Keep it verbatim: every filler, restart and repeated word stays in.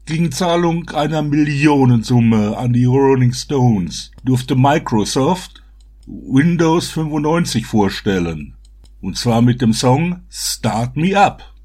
Gegenzahlung einer Millionensumme an die Rolling Stones durfte Microsoft Windows fünfundneunzig vorstellen. Und zwar mit dem Song Start Me Up.